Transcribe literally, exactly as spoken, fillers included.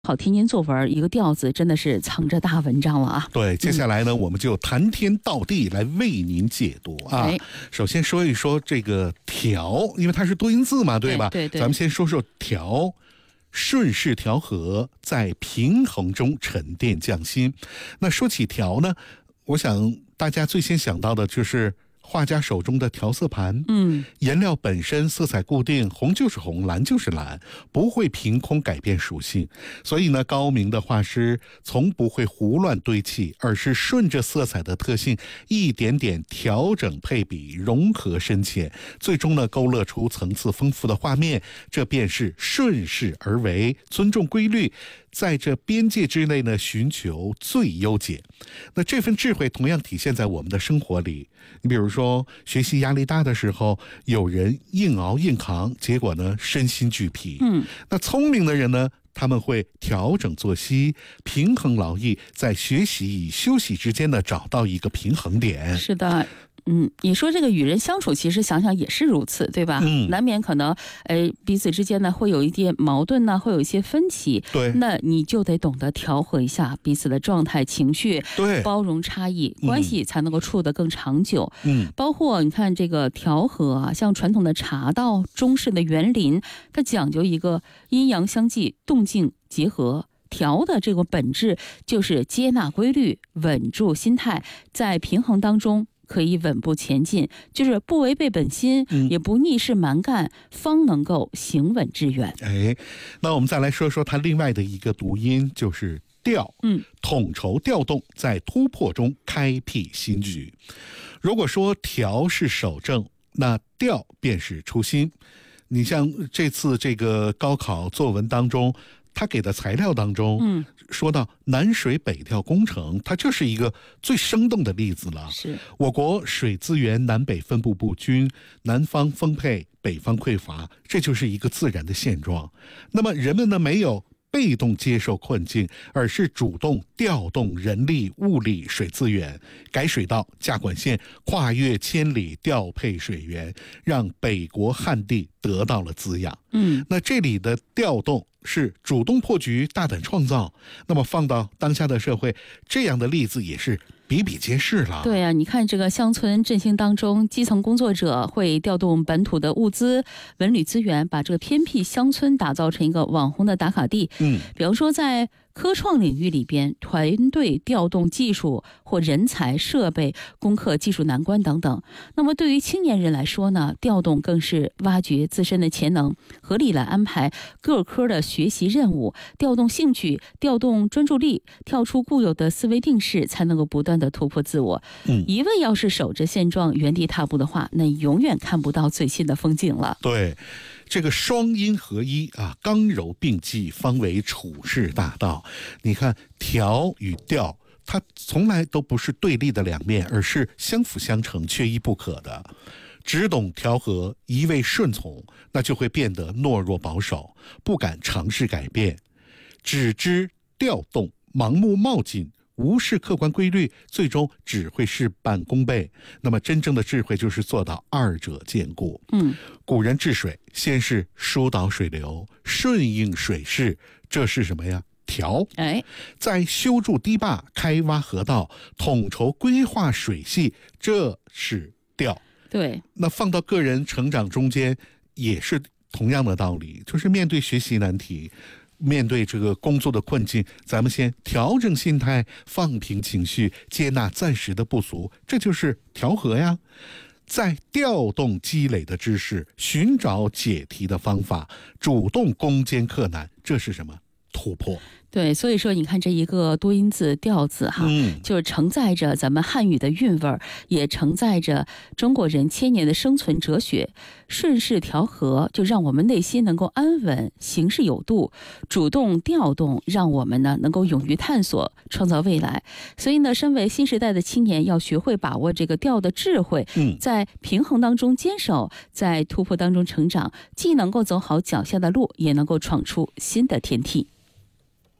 好天天作文，一个调字真的是藏着大文章了啊！ 对，接下来呢，嗯、我们就谈天道地来为您解读啊。哎、首先说一说这个调，因为它是多音字嘛，对吧？ 对 对, 对。 咱们先说说调，顺势调和，在平衡中沉淀匠心。那说起调呢，我想大家最先想到的就是画家手中的调色盘， 嗯， 颜料本身色彩固定，红就是红，蓝就是蓝，不会凭空改变属性。所以呢，高明的画师从不会胡乱堆砌，而是顺着色彩的特性，一点点调整配比，融合深浅，最终呢，勾勒出层次丰富的画面。这便是顺势而为，尊重规律，在这边界之内呢，寻求最优解。那这份智慧同样体现在我们的生活里。你比如说，学习压力大的时候，有人硬熬硬扛，结果呢，身心俱疲。 嗯， 那聪明的人呢，他们会调整作息，平衡劳逸，在学习与休息之间呢，找到一个平衡点。 是的。嗯，你说这个与人相处，其实想想也是如此，对吧？ 嗯， 难免可能，呃，彼此之间呢会有一点矛盾呢，会有一些分歧。 对， 那你就得懂得调和一下彼此的状态、情绪， 对， 包容差异，关系才能够处得更长久。 嗯， 包括你看这个调和啊，像传统的茶道、中式的园林，它讲究一个阴阳相济、动静结合。调的这个本质就是接纳规律，稳住心态，在平衡当中可以稳步前进，就是不违背本心， 嗯、 也不逆势蛮干，方能够行稳致远。 哎，那我们再来说说它另外的一个读音，就是调。 嗯， 统筹调动，在突破中开辟新局。如果说调是守正，那调便是初心。你像这次这个高考作文当中，他给的材料当中， 嗯， 说到南水北调工程，它就是一个最生动的例子了。 是我国水资源南北分布不均，南方丰沛，北方匮乏，这就是一个自然的现状。那么人们呢，没有被动接受困境，而是主动调动人力、物力、水资源，改水道、架管线，跨越千里调配水源，让北国旱地得到了滋养。 嗯， 那这里的调动是主动破局、大胆创造。那么放到当下的社会，这样的例子也是比比皆是了。 对啊，你看这个乡村振兴当中，基层工作者会调动本土的物资、文旅资源，把这个偏僻乡村打造成一个网红的打卡地。 嗯， 比如说在科创领域里边，团队调动技术或人才、设备，攻克技术难关等等。那么对于青年人来说呢，调动更是挖掘自身的潜能，合理来安排各科的学习任务，调动兴趣，调动专注力，跳出固有的思维定式，才能够不断的突破自我。 嗯， 一味要是守着现状原地踏步的话，那永远看不到最新的风景了。 对，这个双阴合一啊，刚柔并济，方为处世大道。你看调与调，它从来都不是对立的两面，而是相辅相成、缺一不可的。只懂调和，一味顺从，那就会变得懦弱保守，不敢尝试改变；只知调动，盲目冒进，无视客观规律，最终只会事半功倍。那么真正的智慧就是做到二者兼顾。 嗯， 古人治水，先是疏导水流，顺应水势，这是什么呀？调。 哎， 再修筑堤坝，开挖河道，统筹规划水系，这是调。 对， 那放到个人成长中间也是同样的道理，就是面对学习难题，面对这个工作的困境，咱们先调整心态，放平情绪，接纳暂时的不足，这就是调和呀。再调动积累的知识，寻找解题的方法，主动攻坚克难，这是什么？突破。 对，所以说你看这一个多音字调字哈， 嗯， 就是承载着咱们汉语的韵味儿，也承载着中国人千年的生存哲学。顺势调和，就让我们内心能够安稳，行事有度；主动调动，让我们呢能够勇于探索，创造未来。所以呢，身为新时代的青年，要学会把握这个调的智慧， 嗯， 在平衡当中坚守，在突破当中成长，既能够走好脚下的路，也能够闯出新的天地。